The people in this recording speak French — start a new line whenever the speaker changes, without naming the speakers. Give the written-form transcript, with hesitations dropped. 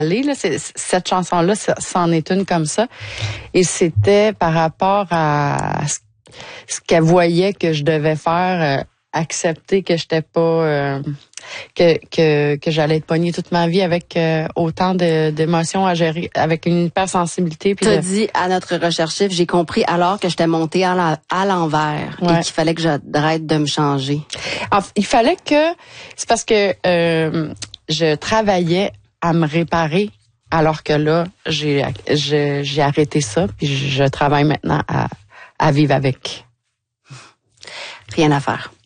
Là, cette chanson-là, c'en est une comme ça. Et c'était par rapport à ce qu'elle voyait que je devais faire, accepter que j'étais pas que j'allais être pognée toute ma vie avec autant d'émotions à gérer, avec une hypersensibilité.
T'as dit à notre recherchif, j'ai compris alors que j'étais montée à l'envers et qu'il fallait que j'arrête de me changer.
Il fallait que... C'est parce que je travaillais à me réparer, alors que là, j'ai arrêté ça, puis je travaille maintenant à vivre avec.
Rien à faire.